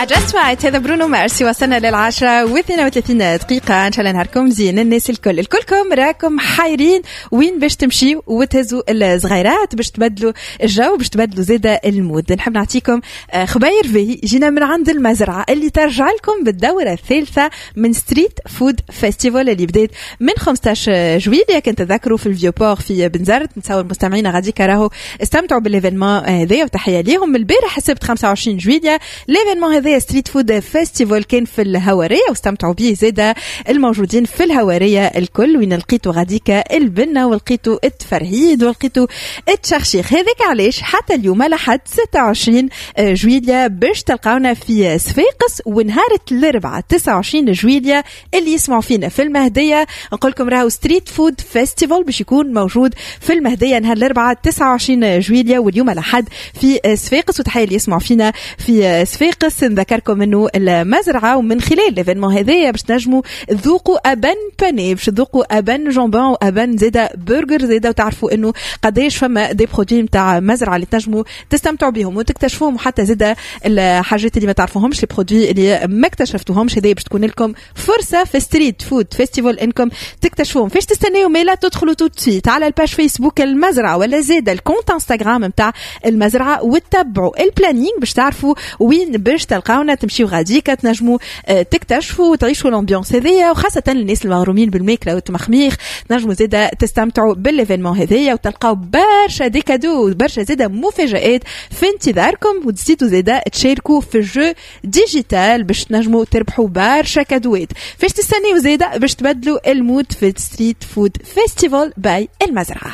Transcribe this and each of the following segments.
Just right. هذا برونو مارس. وصلنا لل10:32 دقيقة. إن شاء الله نهاركم زين. الناس الكلكم راكم حايرين وين باش تمشيوا وتهزوا الصغيرات باش تبدلوا الجو باش تبدلوا زيادة المود. نحب نعطيكم خباير فيه. جينا من عند المزرعة اللي ترجع لكم بالدورة الثالثة من ستريت فود فيستيفال اللي بدأت من 15 جويلية. كنت تذكروا في الفيوبور في بنزرت. نتصور مستمعين غادي كراهو استمتعوا بالإيفينمون هذا وتحية ليهم. البارح حسبت 25 جويلية الإيفينمون هذا ستريت فود فيستيفال كان في الهوارية واستمتعوا به زيادة الموجودين في الهوارية الكل. وين لقيتوا غاديك البنة ولقيتوا التفرهيد ولقيتوا التشرشيخ. هذاك علاش حتى اليوم لحد 26 جويلية باش تلقاونا في صفاقس. ونهار الأربعاء 29 جويلية اللي يسمعوا فينا في المهدية نقول لكم راهو ستريت فود فيستيفال باش يكون موجود في المهدية نهار الأربعاء 29 جويلية واليوم لحد في صفاقس. وتحية اللي يسمعوا فينا في صفاقس. نذكركم انه المزرعة ومن خلال الايفينمون هذايا باش تنجموا تذوقوا ابان باني باش تذوقوا ابان جامبون وابان زيدا برجر زيدا وتعرفوا انه قداش فما دي برودوي نتاع مزرعة اللي تنجموا تستمتعوا بهم وتكتشفوهم وحتى زيدا الحاجات اللي ما تعرفوهمش البرودوي اللي ما اكتشفتوهمش. هذه باش تكون لكم فرصة في ستريت فود فيستيفال انكم تكتشفوهم. فاش تستناو ميلا تدخلوا توتسيت على الباج فيسبوك المزرعة ولا زيدا الكونت انستغرام نتاع المزرعة وتتبعوا البلانينغ باش تعرفوا وين باش تلقاونا تمشيو غاديك تنجموا تكتشفوا وتعيشوا الامبيونس هذيا. وخاصة الناس المغرومين بالماكلة والتمخميخ تنجموا زيدا تستمتعوا بالايفينمون هذيا وتلقاو برشا دي كادو برشا زيدا مفاجآت في انتظاركم. وتزيدوا زيدا تشاركوا في الجو ديجيتال باش تنجموا تربحوا برشا كادوات. فاش تستنيوا زيدا باش تبدلوا المود في ستريت فود فيستيفال باي المزرعة.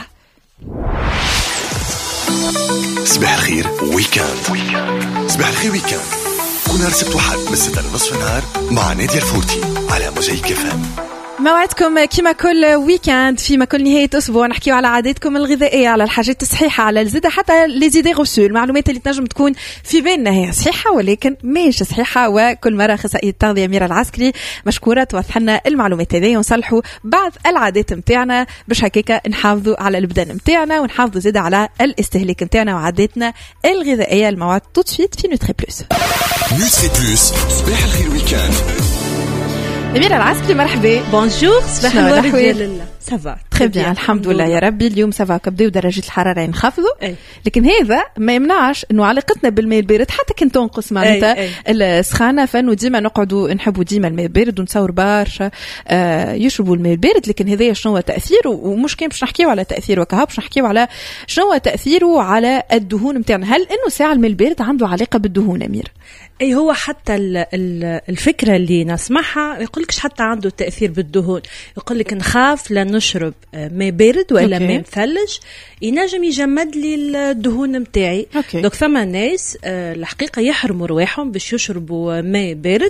صباح الخير ويكاند. صباح الخير ويكاند كل نهار سبت وحد من 6 لنصف النهار مع نادية الفوتي على موزايك FM. موعدكم كما كل ويكاند فيما كل نهاية أسبوع نحكيو على عاداتكم الغذائية على الحاجات الصحيحة على الزيادة حتى لي زيدي غوسو المعلومات اللي تنجم تكون في بالنا هي صحيحة ولكن ماهيش صحيحة. وكل مرة أخصائية التغذية أميرة العسكري مشكورة توضح لنا المعلومات هذه ونصلحوا بعض العادات متاعنا باش هكاكا نحافظوا على البدن متاعنا ونحافظوا زيادة على الاستهلاك متاعنا وعاداتنا الغذائية. الموعد توتسويت في نوتري بلوس. نوتري بلوس صباح الخير ويكاند. أميرة العسكري مرحبا. بونجور. صباح الورد ديال الله. سافا تري بيان الحمد لله يا ربي. اليوم سافا كبداو درجة الحرارة ينخفضوا لكن هذا ما يمنعش انه علاقتنا بالماء البارد حتى كنت تنقص معناتها السخانة. فانه ديما نقعدوا نحبوا ديما الماء البارد ونتصور برشا يشربوا الماء البارد. لكن هذايا شنو هو تأثيره ومش كان باش نحكيو على تأثيره وكها باش نحكيو على شنو هو تأثيره على الدهون متاعنا. هل انه ساعة الماء البارد عنده علاقة بالدهون أمير؟ اي هو حتى الفكرة اللي نسمعها يقولكش حتى عنده تأثير بالدهون. يقولك نخاف لا نشرب ماء بارد ولا ماء مثلج ينجم يجمد لي الدهون متاعي. دوك ثم ناس الحقيقة يحرموا رواحهم باش يشربوا ماء بارد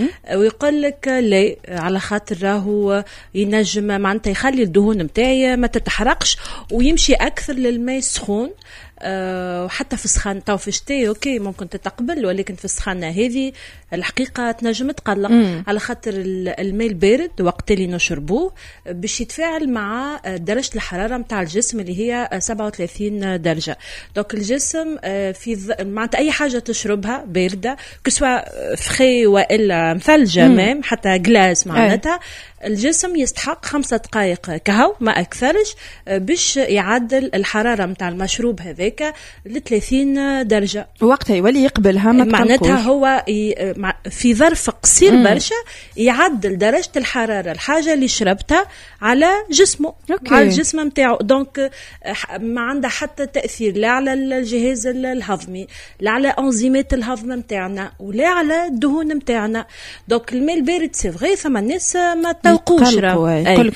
ويقولك لا على خاطر راهو ينجم معناتها يخلي الدهون متاعي ما تتحرقش ويمشي أكثر للماء السخون. وحتى في السخانة تو في الشتاء اوكي ممكن تتقبل ولكن في السخانة هذه الحقيقة تنجم تقلق على خاطر الماء البارد وقت اللي نشربوه باش يتفاعل مع درجة الحرارة متاع الجسم اللي هي 37 درجة. دوك الجسم في معناتها أي حاجة تشربها باردة كسوا فخي وإلا مثلجة مام حتى جلاس معناتها الجسم يستحق 5 دقائق كهو ما أكثرش باش يعدل الحرارة متاع المشروب هذاك ل 30 درجة. وقتها يولي يقبلها معناتها هو في ظرف قصير برشا يعدل درجة الحرارة الحاجة اللي شربتها على جسمه على الجسم متاعه. دونك ما عنده حتى تأثير لا على الجهاز الهضمي لا على أنزيمات الهضم متاعنا ولا على الدهون متاعنا. دونك الماء البارد سي فغي ثم الناس ما توقوش